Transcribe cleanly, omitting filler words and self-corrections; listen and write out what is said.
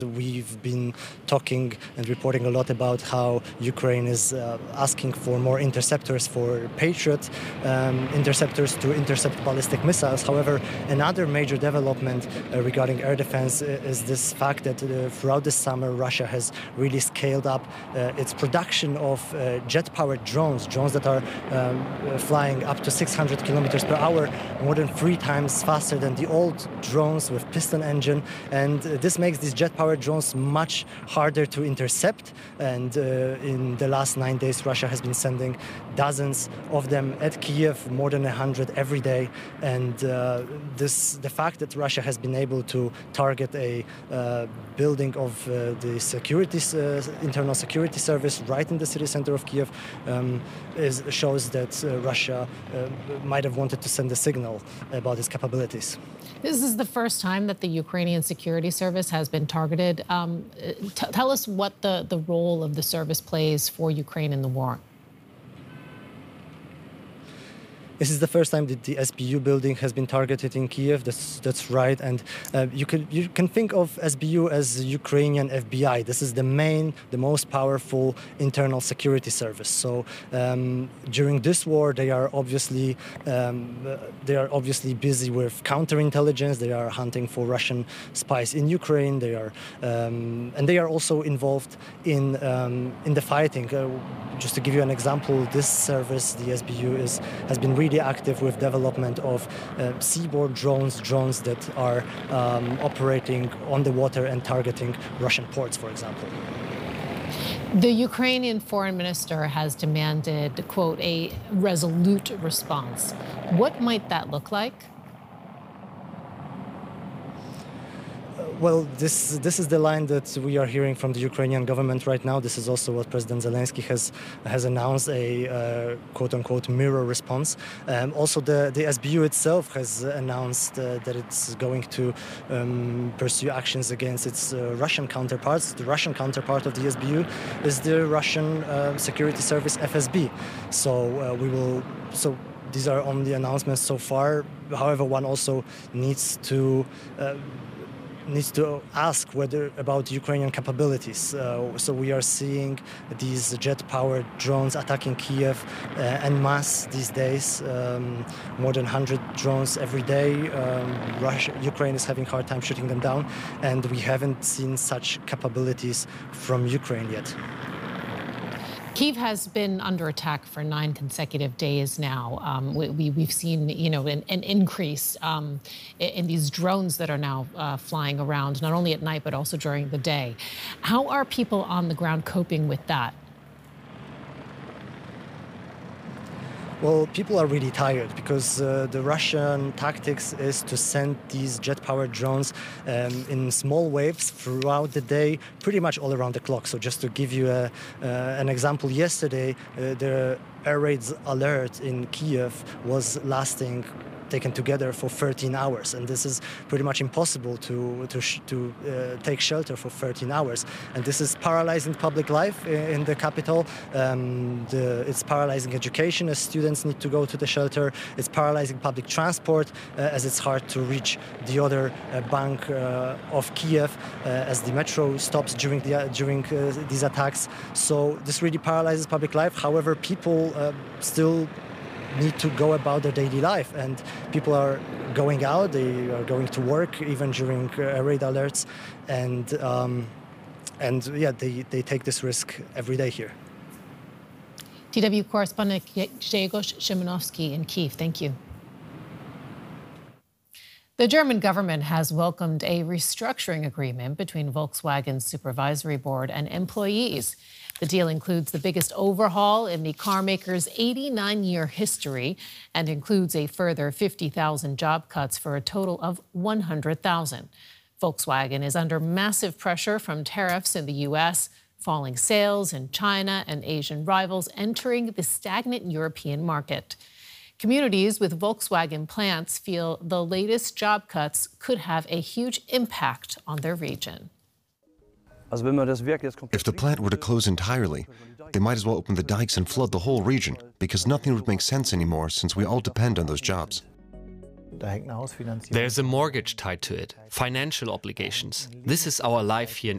We've been talking and reporting a lot about how Ukraine is asking for more interceptors for Patriot interceptors to intercept ballistic missiles. However, another major development regarding air defense is this fact that throughout the summer, Russia has really scaled up its production of jet-powered drones that are flying up to 600 kilometers per hour, more than 3 times faster than the old drones with piston engine. And this makes these jet-powered drones much harder to intercept, and in the last 9 days Russia has been sending dozens of them at Kiev, more than 100 every day. And the fact that Russia has been able to target a building of the internal security service right in the city center of Kiev shows that Russia might have wanted to send a signal about its capabilities. This is the first time that the Ukrainian security service has been targeted. Tell us what the role of the service plays for Ukraine in the war. This is the first time that the SBU building has been targeted in Kiev. That's right, and you can think of SBU as Ukrainian FBI. This is the most powerful internal security service. So during this war, they are obviously busy with counterintelligence. They are hunting for Russian spies in Ukraine. They are also involved in the fighting. Just to give you an example, this service, the SBU, has been really active with development of seaborne drones that are operating on the water and targeting Russian ports, for example. The Ukrainian foreign minister has demanded, quote, a resolute response. What might that look like? Well, this is the line that we are hearing from the Ukrainian government right now. This is also what President Zelensky has announced, a quote-unquote mirror response. Also, the SBU itself has announced that it's going to pursue actions against its Russian counterparts. The Russian counterpart of the SBU is the Russian security service FSB. So these are only announcements so far. However, one also needs to ask about Ukrainian capabilities. So we are seeing these jet-powered drones attacking Kiev en masse these days. More than 100 drones every day. Ukraine is having a hard time shooting them down, and we haven't seen such capabilities from Ukraine yet. Kyiv has been under attack for 9 consecutive days now. We've seen, an increase in these drones that are now flying around, not only at night but also during the day. How are people on the ground coping with that? Well, people are really tired because the Russian tactics is to send these jet-powered drones in small waves throughout the day, pretty much all around the clock. So just to give you an example, yesterday the air raids alert in Kiev was taken together for 13 hours, and this is pretty much impossible to take shelter for 13 hours. And this is paralyzing public life in the capital. It's paralyzing education as students need to go to the shelter. It's paralyzing public transport as it's hard to reach the other bank of Kiev as the metro stops during these attacks. So this really paralyzes public life. However, people still need to go about their daily life, and people are going out, they are going to work even during air raid alerts, and they take this risk every day here. DW correspondent Grzegorz Szymanowski in Kyiv, thank you. The German government has welcomed a restructuring agreement between Volkswagen's supervisory board and employees. The deal includes the biggest overhaul in the carmaker's 89-year history and includes a further 50,000 job cuts for a total of 100,000. Volkswagen is under massive pressure from tariffs in the U.S., falling sales in China, and Asian rivals entering the stagnant European market. Communities with Volkswagen plants feel the latest job cuts could have a huge impact on their region. If the plant were to close entirely, they might as well open the dikes and flood the whole region, because nothing would make sense anymore since we all depend on those jobs. There's a mortgage tied to it, financial obligations. This is our life here in